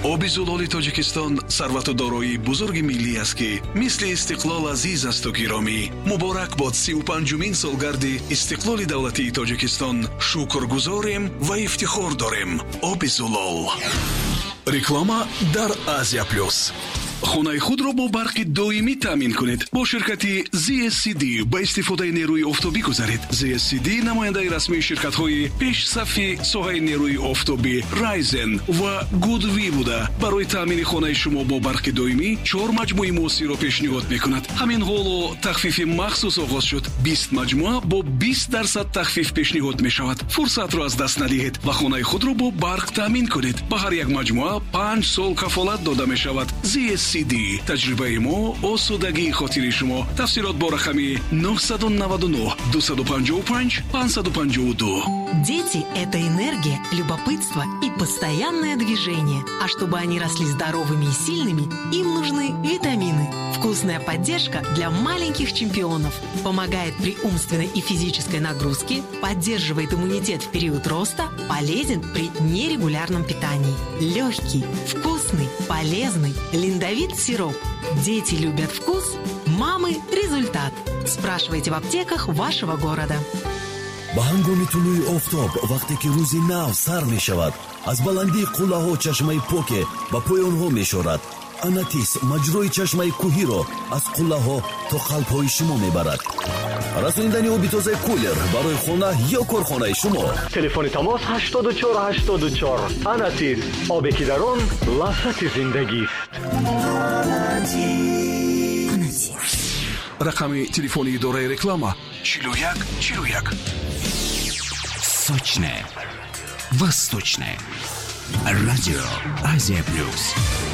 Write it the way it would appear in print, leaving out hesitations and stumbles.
оби зулоли тоҷикистон сарвату дороии бузурги миллӣ аст ки мисли истиқлол азиз асту гиромӣ. муборак бод 35-умин солгарди истиқлоли давлатии тоҷикистон. шукргузорем ва ифтихор дорем. оби зулол. реклама дар Азия Плюс. хонаи худро бо барқи доимӣ таъмин кунед. бо ширкати ZSCD ба истифодаи нерӯи офтобӣ гузаред. ZSCD намояндаи расмии ширкатҳои пешсафи соҳаи нерӯи офтобӣ Raizen ва Goodwi буда барои таъмини хонаи шумо бо барқи доимӣ 4 маҷмӯи муосирро пешниҳод мекунад. ҳамин ҳоло тахфифи махсус оғоз шуд. 20 маҷмӯа бо 20% тахфиф пешниҳод мешавад. фурсатро аз даст надиҳед ва хонаи худро бо барқ таъмин кунед. ба ҳар як маҷмӯа 5 сол кафолат дода мешавад. ZSCD, таҷрибаи мо, осудагии хотири шумо. тафсилот бо рақами 999 255 552. Дети – это энергия, любопытство и постоянное движение. А чтобы они росли здоровыми и сильными, им нужны витамины. Вкусная поддержка для маленьких чемпионов. Помогает при умственной и физической нагрузке, поддерживает иммунитет в период роста, полезен при нерегулярном питании. Легкий, вкусный, полезный, линдовит сироп. Дети любят вкус, мамы – результат. Спрашивайте в аптеках вашего города. ба ҳангоми тулӯи офтоб вақте ки рӯзи нав сар мешавад, аз баландии қуллаҳо чашмаи поке ба поёнҳо мешорад. анатис маҷрои чашмаи кӯҳиро аз қуллаҳо то қалбҳои шумо мебарад. расониндани оби тозаи кулер барои хона ё корхонаи шумо. телефони тамос 8484. анатис, обе ки дар он лаззати зиндагист. рақами телефони идораи реклама 4141. Сочное, восточное. Радио Азия Плюс.